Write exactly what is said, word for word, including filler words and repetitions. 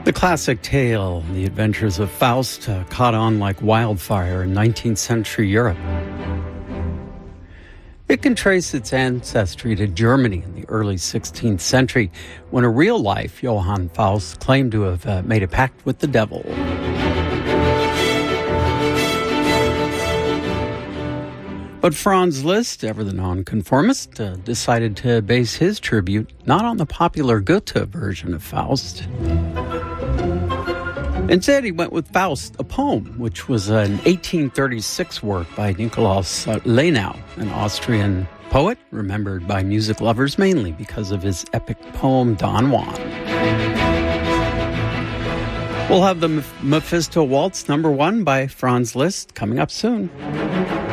The classic tale, The Adventures of Faust, uh, caught on like wildfire in nineteenth century Europe. It can trace its ancestry to Germany in the early sixteenth century, when a real-life Johann Faust claimed to have uh, made a pact with the devil. But Franz Liszt, ever the nonconformist, uh, decided to base his tribute not on the popular Goethe version of Faust. Instead, he went with Faust, a poem, which was an eighteen thirty-six work by Nikolaus Lenau, an Austrian poet, remembered by music lovers mainly because of his epic poem Don Juan. We'll have the Mephisto Waltz number one by Franz Liszt coming up soon.